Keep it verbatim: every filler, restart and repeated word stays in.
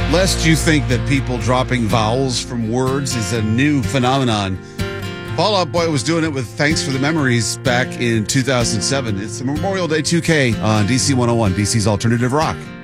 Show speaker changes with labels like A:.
A: Lest you think that people dropping vowels from words is a new phenomenon, Fall Out Boy was doing it with Thanks for the Memories back in two thousand seven. It's the Memorial Day two K on D C one oh one, D C's Alternative Rock.